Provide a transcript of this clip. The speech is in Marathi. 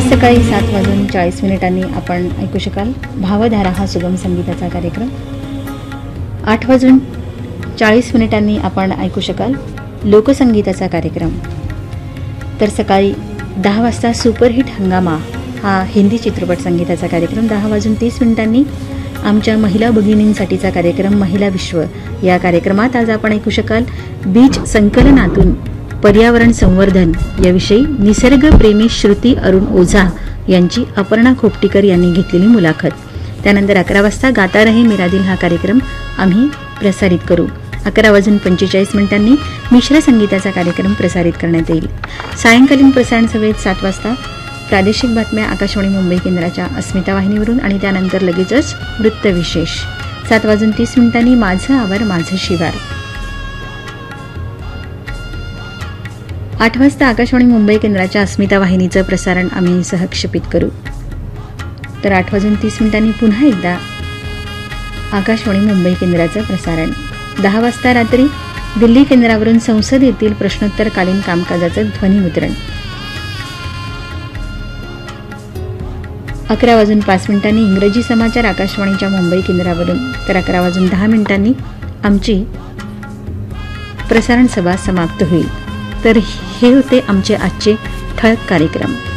आज सकाळी 7:40 आपण ऐकू शकाल भावधारा हा सुगम संगीताचा कार्यक्रम। 8:40 आपण ऐकू शकाल लोकसंगीताचा कार्यक्रम। तर सकाळी 10 वाजता सुपरहिट हंगामा हा हिंदी चित्रपट संगीताचा कार्यक्रम। 10:30 आमच्या महिला भगिनींसाठीचा कार्यक्रम महिला विश्व। या कार्यक्रमात आज आपण ऐकू शकाल बीज संकलनातून पर्यावरण संवर्धन याविषयी निसर्ग प्रेमी श्रुती अरुण ओझा यांची अपर्णा खोपटीकर यांनी घेतलेली मुलाखत। त्यानंतर 11 वाजता गाता रहे मेरा दिल हा कार्यक्रम आम्ही प्रसारित करू। 11:45 मिश्र संगीताचा कार्यक्रम प्रसारित करण्यात येईल। सायंकालीन प्रसारण सवेत 7 वाजता प्रादेशिक बातम्या आकाशवाणी मुंबई केंद्राच्या अस्मिता वाहिनीवरून आणि त्यानंतर लगेचच वृत्तविशेष। 7:30 माझं आवर माझं शिवार। 8 वाजता आकाशवाणी मुंबई केंद्राच्या अस्मिता वाहिनीचं प्रसारण आम्ही सहक्षेपित करू। तर 8:30 पुन्हा एकदा आकाशवाणी मुंबई केंद्राचं प्रसारण। 10 वाजता रात्री दिल्ली केंद्रावरून संसद येथील प्रश्नोत्तरकालीन कामकाजाचं ध्वनिमुद्रण। 11:05 इंग्रजी समाचार आकाशवाणीच्या मुंबई केंद्रावरून। तर 11:10 आमची प्रसारण सभा समाप्त होईल। तर हे होते आमचे आजचे ठळक कार्यक्रम।